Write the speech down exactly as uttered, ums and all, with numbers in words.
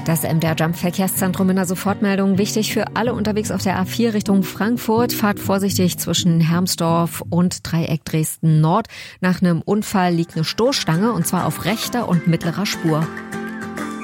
Das M D R Jump Verkehrszentrum in der Sofortmeldung. Wichtig für alle unterwegs auf der A vier Richtung Frankfurt. Fahrt vorsichtig zwischen Hermsdorf und Dreieck Dresden Nord. Nach einem Unfall liegt eine Stoßstange und zwar auf rechter und mittlerer Spur.